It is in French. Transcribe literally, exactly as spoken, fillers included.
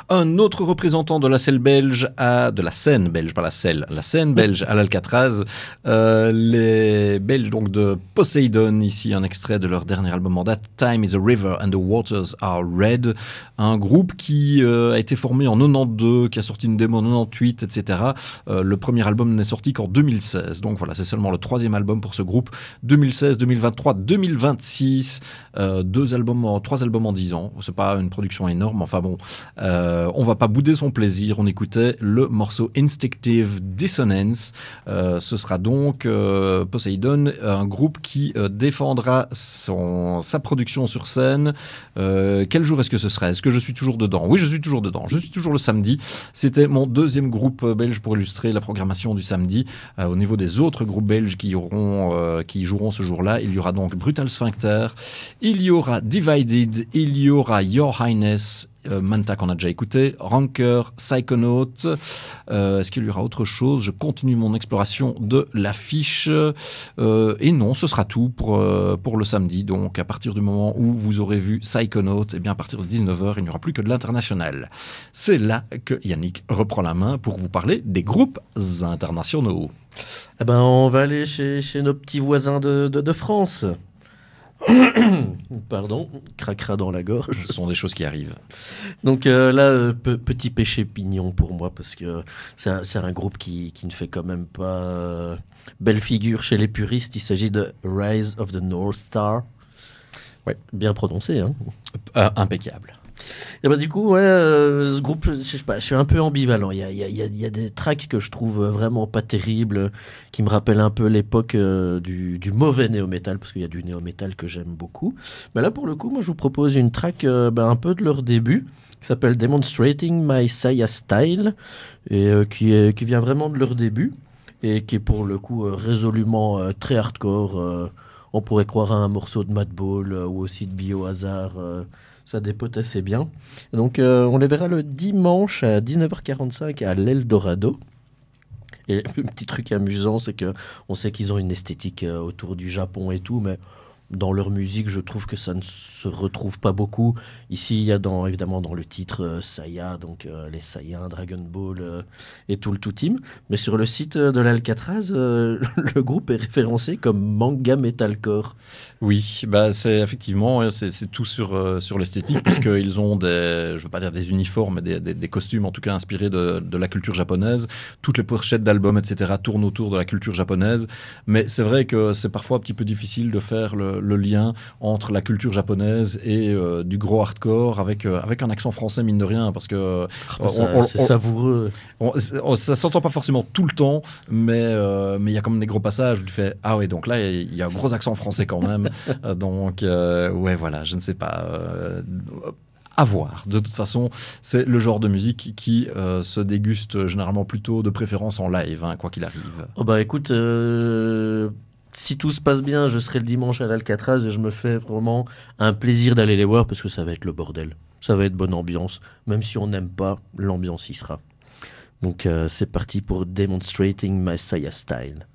Un autre représentant de la scène belge, à, de la scène belge, pas la scène, la scène belge à l'Alcatraz, euh, les Belges donc de Poseidon, ici un extrait de leur dernier album en date, Time is a River and the Waters are Red, un groupe qui euh, a été formé en quatre-vingt-douze, qui a sorti une démo en quatre-vingt-dix-huit, et cetera. Euh, le premier album n'est sorti qu'en deux mille seize, donc voilà, c'est seulement le troisième album pour ce groupe, deux mille seize, deux mille vingt-trois, deux mille vingt-six, euh, deux albums, en, trois albums en dix ans, c'est pas une production énorme, enfin bon, euh, on va pas bouder son plaisir, on écoutait le morceau Instinctive Dissonance, euh, ce sera donc euh, Poseidon, un groupe qui euh, défendra son, sa production sur scène. Euh, quel jour est-ce que ce serait? Est-ce que je suis toujours dedans? Oui, je suis toujours dedans, je suis toujours le samedi, c'était mon deuxième groupe belge pour illustrer la programmation du samedi. Euh, au niveau des autres groupes belges qui, auront, euh, qui joueront ce jour-là, il y aura donc Brutal Sphincter, il y aura Divided, il y aura Your Highness, euh, Manta qu'on a déjà écouté, Rancor, Psychonaut. Euh, est-ce qu'il y aura autre chose? Je continue mon exploration de l'affiche. Euh, et non, ce sera tout pour, euh, pour le samedi. Donc à partir du moment où vous aurez vu Psychonaut, et bien à partir de dix-neuf heures, il n'y aura plus que de l'international. C'est là que Yannick reprend la main pour vous parler des groupes internationaux. Eh ben, on va aller chez, chez nos petits voisins de, de, de France. Pardon, cracra dans la gorge. Ce sont des choses qui arrivent. Donc euh, là, euh, pe- petit péché pignon pour moi, parce que c'est un, c'est un groupe qui, qui ne fait quand même pas euh, belle figure chez les puristes. Il s'agit de Rise of the North Star. Ouais. Bien prononcé, hein. Euh, impeccable. Et bah du coup, ouais, euh, ce groupe, je sais pas, je suis un peu ambivalent. Il y a, il y a, il y a, il y a des tracks que je trouve vraiment pas terribles, qui me rappellent un peu l'époque euh, du, du mauvais néo-metal, parce qu'il y a du néo-metal que j'aime beaucoup. Mais là, pour le coup, moi, je vous propose une track euh, bah, un peu de leur début, qui s'appelle Demonstrating My Saya Style, et euh, qui, est, qui vient vraiment de leur début, et qui est pour le coup euh, résolument euh, très hardcore. Euh, on pourrait croire à un morceau de Madball euh, ou aussi de Biohazard. Euh, Ça dépote assez bien. Donc, euh, on les verra le dimanche à dix-neuf heures quarante-cinq à l'Eldorado. Et le petit truc amusant, c'est que on sait qu'ils ont une esthétique euh, autour du Japon et tout, mais dans leur musique, je trouve que ça ne se retrouve pas beaucoup. Ici, il y a dans, évidemment dans le titre euh, Saya, donc euh, les Saiyans, Dragon Ball euh, et tout le tout team. Mais sur le site de l'Alcatraz, euh, le groupe est référencé comme manga metalcore. Oui, bah c'est effectivement c'est, c'est tout sur euh, sur l'esthétique parce qu'ils ont des, je veux pas dire des uniformes, mais des, des, des costumes en tout cas inspirés de, de la culture japonaise. Toutes les pochettes d'albums, et cetera tournent autour de la culture japonaise. Mais c'est vrai que c'est parfois un petit peu difficile de faire le, le lien entre la culture japonaise et euh, du gros hardcore avec euh, avec un accent français mine de rien parce que Oh, ça, on, c'est on, savoureux. On, on, ça s'entend pas forcément tout le temps, mais euh, mais il y a quand même des gros passages où tu fais ah ouais donc là il y, y a un gros accent français quand même. Donc euh, ouais voilà je ne sais pas. Euh, à voir. De toute façon, c'est le genre de musique qui euh, se déguste généralement plutôt de préférence en live, hein, quoi qu'il arrive. Oh bah écoute, euh, si tout se passe bien, je serai le dimanche à l'Alcatraz et je me fais vraiment un plaisir d'aller les voir parce que ça va être le bordel. Ça va être bonne ambiance. Même si on n'aime pas, l'ambiance y sera. Donc euh, c'est parti pour Demonstrating My Saya Style.